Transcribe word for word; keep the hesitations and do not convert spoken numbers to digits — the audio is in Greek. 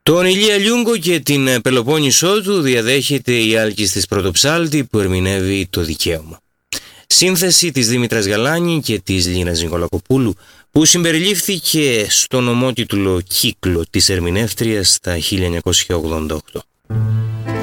Τον Ηλία Λιούγκο και την Πελοπόννησό του διαδέχεται η Άλκης της Πρωτοψάλτη που ερμηνεύει το δικαίωμα. Σύνθεση της Δήμητρας Γαλάνη και της Λίνας Νικολακοπούλου που συμπεριλήφθηκε στον ομότιτλο κύκλο της ερμηνεύτριας τα χίλια εννιακόσια ογδόντα οκτώ.